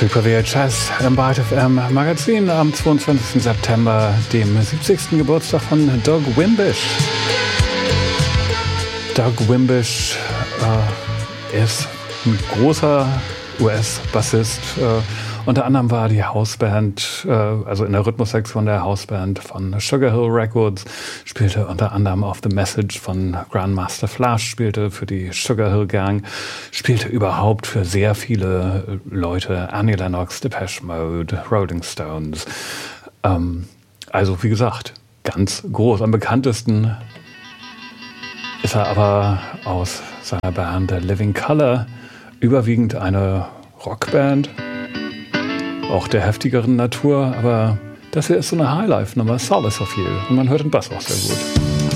Super VHS im Byte FM Magazin am 22. September, dem 70. Geburtstag von Doug Wimbish. Doug Wimbish ist ein großer US-Bassist. Unter anderem war die Hausband, also in der Rhythmussektion der Hausband von Sugar Hill Records, spielte unter anderem auf The Message von Grandmaster Flash, spielte für die Sugar Hill Gang, spielte überhaupt für sehr viele Leute, Annie Lennox, Depeche Mode, Rolling Stones. Also wie gesagt, ganz groß. Am bekanntesten ist er aber aus seiner Band Living Colour, überwiegend eine Rockband, auch der heftigeren Natur, aber das hier ist so eine Highlife-Nummer, Solace of You, und man hört den Bass auch sehr gut.